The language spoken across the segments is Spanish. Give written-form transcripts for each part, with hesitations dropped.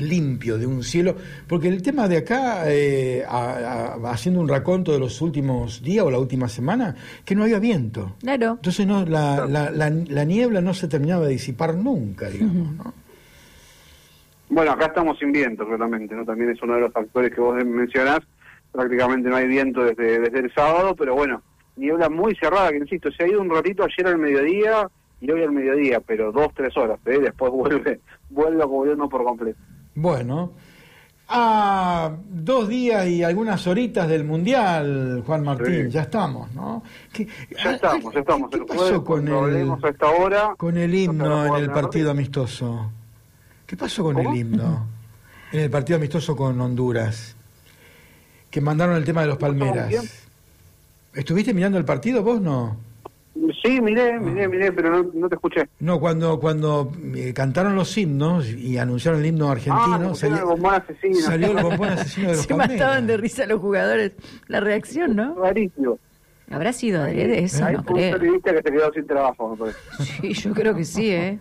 limpio, de un cielo, porque el tema de acá, haciendo un raconto de los últimos días o la última semana, que no había viento. Claro. Entonces la niebla no se terminaba de disipar nunca, digamos, ¿no? Bueno, acá estamos sin viento, realmente, ¿no? También es uno de los factores que vos mencionás. Prácticamente no hay viento desde el sábado, pero bueno, niebla muy cerrada, que insisto, se ha ido un ratito ayer al mediodía y hoy al mediodía, pero 2-3 horas, después vuelve a cubrirnos por completo. Bueno, a 2 días y algunas horitas del Mundial, Juan Martín, ya estamos, ¿no? Ya estamos. ¿Qué pasó con a esta hora, con el himno en el partido amistoso? ¿Qué pasó con el himno en el partido amistoso con Honduras? Que mandaron el tema de los Palmeras. ¿Estuviste mirando el partido vos, no? Sí, miré, pero no te escuché. No, cuando cantaron los himnos y anunciaron el himno argentino, salió el bombón asesino. Salió el bombón asesino de los Palmeras. Se mataban de risa los jugadores. La reacción, ¿no? Rarísimo. Habrá sido de eso, Hay no un creo. periodista que se quedó sin trabajo, me parece. Sí, yo creo que sí, ¿eh?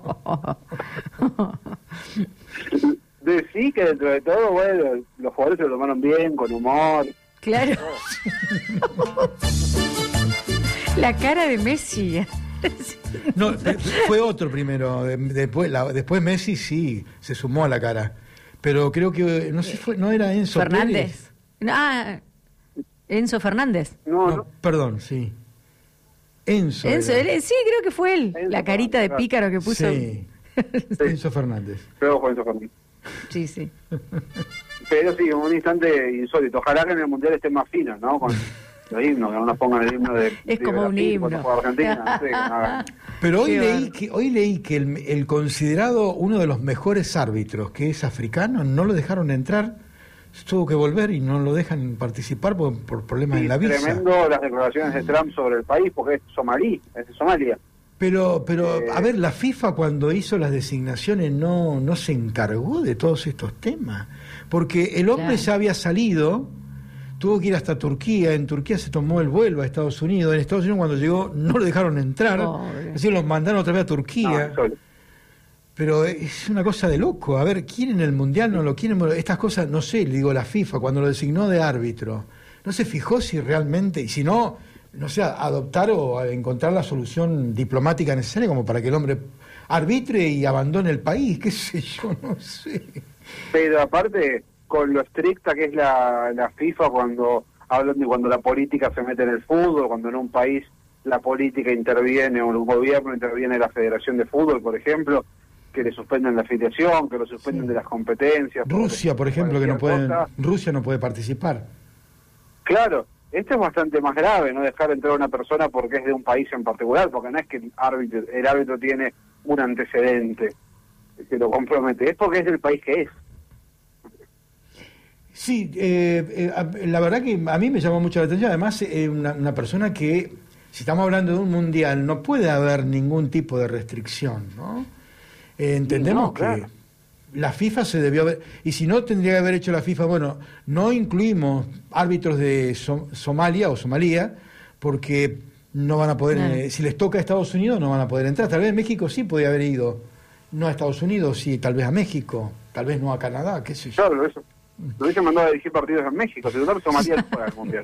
Sí, que dentro de todo, bueno, los jugadores se lo tomaron bien, con humor. Claro. La cara de Messi. No, fue otro primero. Después Messi sí se sumó a la cara. Pero creo que no era Enzo Fernández. Pérez. Enzo Fernández. No. Perdón, sí. Enzo, sí, creo que fue él. Enzo, la carita de pícaro que puso. Sí. Enzo Fernández. Creo que fue Enzo Fernández. Sí. Pero sí, un instante insólito. Ojalá que en el Mundial estén más finos, ¿no? Con los himnos, que no nos pongan el himno de... Es como un himno. Argentina, no sé, que no hagan. Pero hoy leí que el considerado uno de los mejores árbitros, que es africano, no lo dejaron entrar, tuvo que volver y no lo dejan participar por problemas en la visa. Tremendo las declaraciones de Trump sobre el país, porque es de Somalia. Pero a ver, la FIFA cuando hizo las designaciones no se encargó de todos estos temas, porque el hombre ya había salido, tuvo que ir hasta Turquía, en Turquía se tomó el vuelo a Estados Unidos, en Estados Unidos cuando llegó no lo dejaron entrar, es decir, lo mandaron otra vez a Turquía. Pero es una cosa de loco, a ver, ¿quieren el Mundial? ¿No lo quieren? Estas cosas, no sé, le digo, la FIFA cuando lo designó de árbitro, no se fijó si realmente, y si no sé, adoptar o encontrar la solución diplomática necesaria como para que el hombre arbitre y abandone el país, qué sé yo, no sé. Pero aparte, con lo estricta que es la FIFA cuando hablan de cuando la política se mete en el fútbol, cuando en un país la política interviene o el gobierno interviene en la Federación de Fútbol, por ejemplo, que le suspenden la afiliación, que lo suspenden de las competencias. Rusia, por ejemplo, Rusia no puede participar. Claro. Esto es bastante más grave, no dejar entrar a una persona porque es de un país en particular, porque no es que el árbitro tiene un antecedente que lo compromete, es porque es del país que es. Sí, la verdad que a mí me llamó mucho la atención, además una persona que, si estamos hablando de un mundial, no puede haber ningún tipo de restricción, ¿no? Entendemos que la FIFA se debió haber, y si no tendría que haber hecho la FIFA, bueno, no incluimos árbitros de Somalia o Somalía, porque no van a poder, si les toca a Estados Unidos no van a poder entrar. Tal vez México sí podía haber ido, no a Estados Unidos, sí, tal vez a México, tal vez no a Canadá, qué sé yo. Claro, eso. Lo hubiesen mandado a dirigir partidos en México, si no, Somalia no juega al Mundial.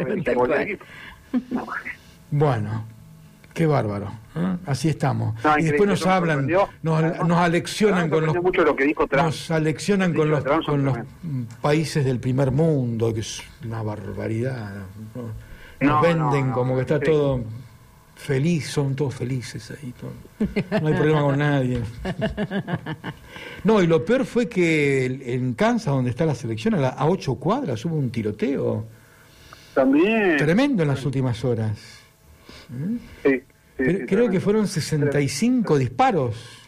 Bueno, qué bárbaro, ¿eh? Así estamos. Y después nos hablan, nos aleccionan con los, mucho lo que dijo Trump. Nos aleccionan con los países del primer mundo, que es una barbaridad. Nos venden como que está todo feliz, son todos felices ahí, no hay problema con nadie. No, y lo peor fue que en Kansas, donde está la selección, a 8 cuadras hubo un tiroteo también tremendo en las últimas horas. Creo que fueron 65 disparos.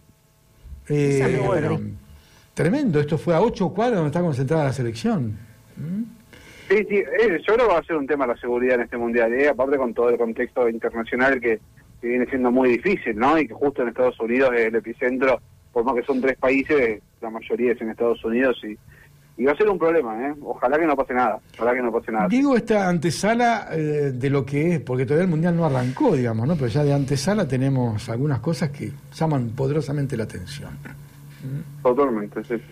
Tremendo, esto fue a 8 cuadras donde está concentrada la selección. Sí, yo creo que va a ser un tema la seguridad en este mundial, aparte con todo el contexto internacional que viene siendo muy difícil, ¿no? Y que justo en Estados Unidos es el epicentro, por más que son 3 países, la mayoría es en Estados Unidos y va a ser un problema, ¿eh? Ojalá que no pase nada, Digo esta antesala de lo que es, porque todavía el mundial no arrancó, digamos, ¿no? Pero ya de antesala tenemos algunas cosas que llaman poderosamente la atención. Totalmente, sí.